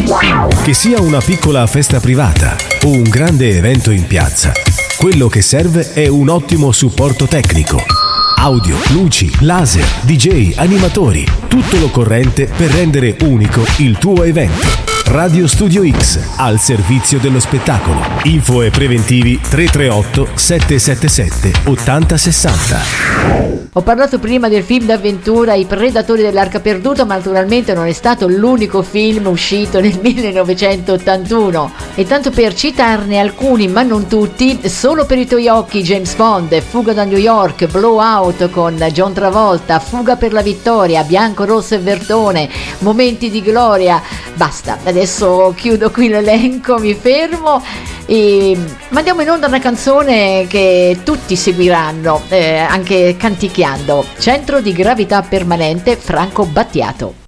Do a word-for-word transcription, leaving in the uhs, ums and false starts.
Che sia una piccola festa privata o un grande evento in piazza, quello che serve è un ottimo supporto tecnico. Audio, luci, laser, D J, animatori, tutto l'occorrente per rendere unico il tuo evento. Radio Studio X, al servizio dello spettacolo. Info e preventivi tre tre otto sette sette sette otto zero sei zero. Ho parlato prima del film d'avventura I Predatori dell'Arca Perduta, ma naturalmente non è stato l'unico film uscito nel millenovecentottantuno. E tanto per citarne alcuni, ma non tutti, Solo per i tuoi occhi, James Bond, Fuga da New York, Blowout con John Travolta, Fuga per la vittoria, Bianco, Rosso e Verdone, Momenti di gloria. Basta, adesso chiudo qui l'elenco, mi fermo e mandiamo in onda una canzone che tutti seguiranno, eh, anche canticchiando. Centro di gravità permanente, Franco Battiato.